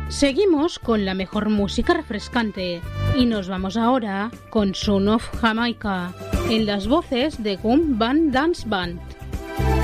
Seguimos con la mejor música refrescante y nos vamos ahora con Son of Jamaica en las voces de Gum Band Dance Band.